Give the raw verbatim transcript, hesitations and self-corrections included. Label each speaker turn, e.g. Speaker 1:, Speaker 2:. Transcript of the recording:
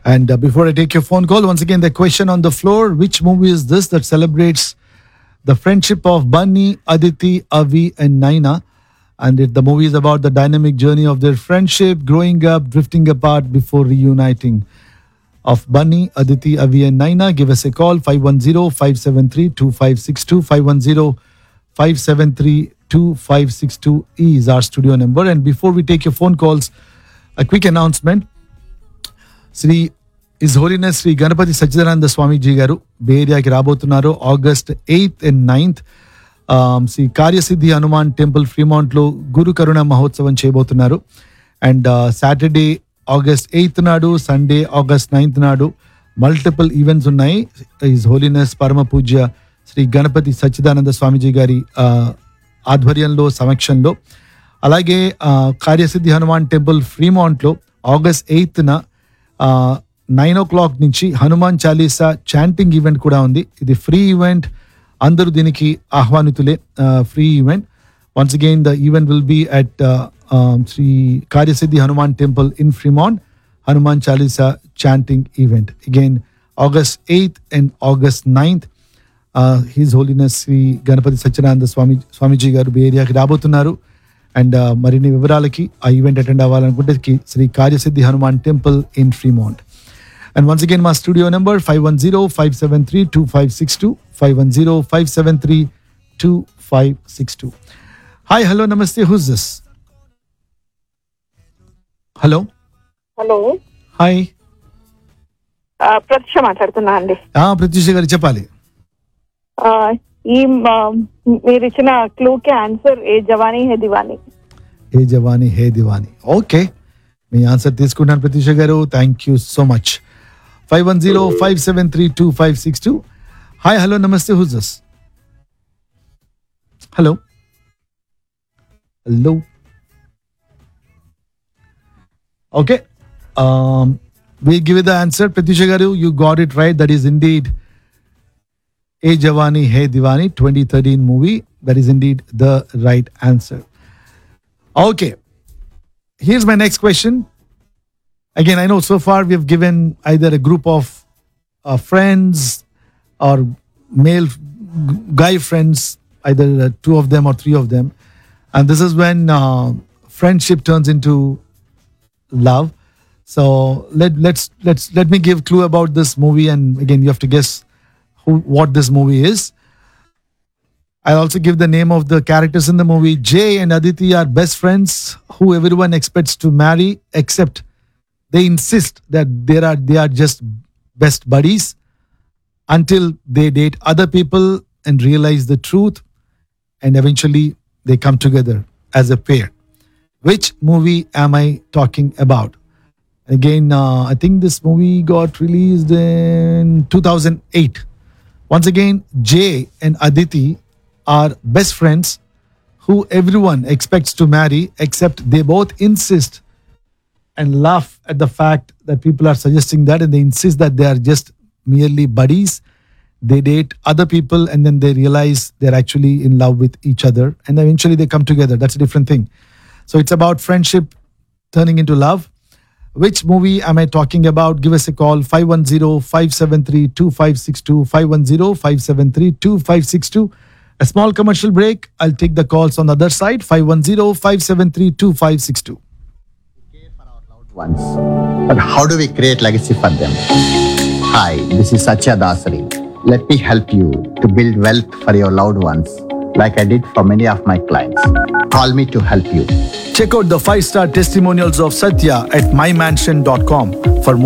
Speaker 1: And uh, before I take your phone call, once again, the question on the floor: which movie is this that celebrates the friendship of Bunny, Aditi, Avi, and Naina? And it, the movie is about the dynamic journey of their friendship, growing up, drifting apart before reuniting. Of Bunny, Aditi, Avi, and Naina, give us a call: five one zero, five seven three, two five six two. five one zero, five seven three, two five six two is our studio number. And before we take your phone calls, a quick announcement. Sri His Holiness Sri Ganapati Sachidananda Swamiji garu Bay Area ki rabotunnaru August eighth and ninth. Um, Shri Karyasiddhi Hanuman temple Fremont లో గురు కరుణ మహోత్సవం చేయబోతున్నారు. And Saturday August eighth నాడు, Sunday August ninth నాడు multiple events ఉన్నాయి. His holiness పరమ పూజ్య శ్రీ గణపతి సచ్చిదానంద స్వామిజీ గారి ఆధ్వర్యంలో, సమక్షంలో. అలాగే కార్యసిద్ధి హనుమాన్ టెంపుల్ ఫ్రీమాంట్లో ఆగస్ట్ ఎయిత్న నైన్ ఓ క్లాక్ నుంచి హనుమాన్ చాలీసా చాంటింగ్ ఈవెంట్ కూడా ఉంది. ఇది ఫ్రీ ఈవెంట్, అందరూ దీనికి ఆహ్వానితులే. Free event. Once again the event will be at Shri Karyasiddhi Hanuman temple in Fremont, Hanuman Chalisa chanting event. Again August eighth and August ninth. His holiness Shri Ganapati Satyanarayana స్వామి స్వామీజీ గారు బే ఏరియాకి రాబోతున్నారు. And మరిన్ని వివరాలకి ఆ ఈవెంట్ అటెండ్ అవ్వాలనుకుంటే శ్రీ కార్యసిద్ధి Hanuman temple in Fremont. And once again, my studio number five one zero, five seven three, two five six two, five one zero, five seven three, two five six two. Hi, hello, namaste. Who's this? Hello.
Speaker 2: Hello.
Speaker 1: Hi.
Speaker 2: Uh, Pratisha మాట్లాడుతున్నా అండి.
Speaker 1: Ah, Pratisha గారు చెప్పాలి.
Speaker 2: ఈ మీరు ఇచ్చిన క్లూకి answer ఏ జవానీ హే దివానీ.
Speaker 1: ఏ జవానీ హే Diwani. Okay, మీ answer తీసుకున్నాను ప్రతీష గారు. Thank you so much. five one zero, five seven three, two five six two. Hi, hello, namaste. Who's this? Hello. Hello. Okay. Um, we give you the answer. Pratisha garu, you got it right. That is indeed A Jawani Hai Diwani twenty thirteen movie. That is indeed the right answer. Okay. Here's my next question. Again, I know so far we have given either a group of uh, friends or male g- guy friends, either uh, two of them or three of them. And this is when uh, friendship turns into love. So let, let's, let's, let me give clue about this movie. And again, you have to guess who, what this movie is. I'll also give the name of the characters in the movie. Jay and Aditi are best friends who everyone expects to marry, except they insist that they are they are just best buddies until they date other people and realize the truth, and eventually they come together as a pair. Which movie am I talking about? Again, uh, I think this movie got released in two thousand eight. Once again, Jay and Aditi are best friends who everyone expects to marry, except they both insist and laugh at the fact that people are suggesting that, and they insist that they are just merely buddies. They date other people and then they realize they're actually in love with each other, and eventually they come together. That's a different thing. So it's about friendship turning into love. Which movie am I talking about? Give us a call: five one zero, five seven three, two five six two, five one zero, five seven three, two five six two. A small commercial break. I'll take the calls on the other side. five one zero, five seven three, two five six two.
Speaker 3: Ones. But how do we create legacy for them? Hi, this is Satya Dasari. Let me help you to build wealth for your loved ones, like I did for many of my clients. Call me to help you.
Speaker 1: Check out the five-star testimonials of Satya at my mansion dot com for more.